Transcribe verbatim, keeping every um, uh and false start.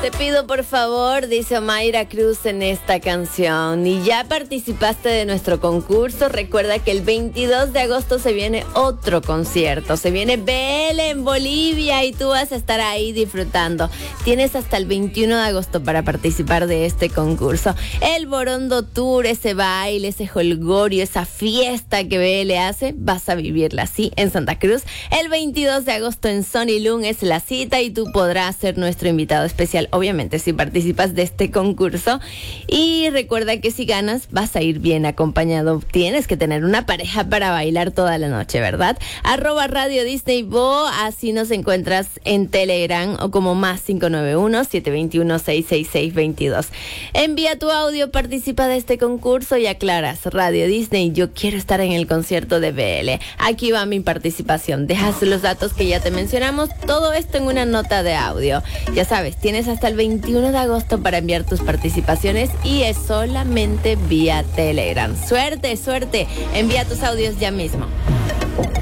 Te pido por favor, dice Mayra Cruz en esta canción. Y ya participaste de nuestro concurso. Recuerda que el veintidós de agosto se viene otro concierto. Se viene B L en Bolivia y tú vas a estar ahí disfrutando. Tienes hasta el veintiuno de agosto para participar de este concurso. El Borondo Tour, ese baile, ese jolgorio, esa fiesta que B L hace, vas a vivirla así en Santa Cruz. El veintidós de agosto en Sony Lung es la cita y tú podrás ser nuestro invitado especial, obviamente, si participas de este concurso. Y recuerda que si ganas, vas a ir bien acompañado. Tienes que tener una pareja para bailar toda la noche, ¿verdad? Arroba Radio Disney Bo, así nos encuentras en Telegram o como más cinco nueve uno, siete dos uno, seis seis seis dos dos. Envía tu audio, participa de este concurso y aclaras: Radio Disney, yo quiero estar en el concierto de B L. Aquí va mi participación. Dejas los datos que ya te mencionamos, todo esto en una nota de audio. Ya sabes, tienes hasta el veintiuno de agosto para enviar tus participaciones y es solamente vía Telegram. Suerte, suerte. Envía tus audios ya mismo.